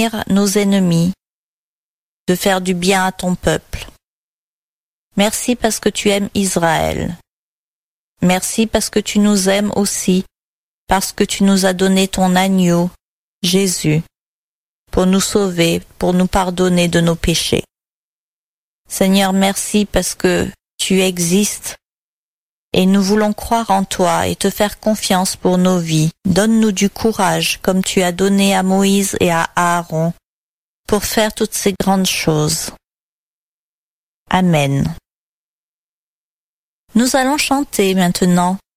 punir nos ennemis, de faire du bien à ton peuple. Merci parce que tu aimes Israël. Merci parce que tu nous aimes aussi, parce que tu nous as donné ton agneau, Jésus, pour nous sauver, pour nous pardonner de nos péchés. Seigneur, merci parce que tu existes et nous voulons croire en toi et te faire confiance pour nos vies. Donne-nous du courage comme tu as donné à Moïse et à Aaron pour faire toutes ces grandes choses. Amen. Nous allons chanter maintenant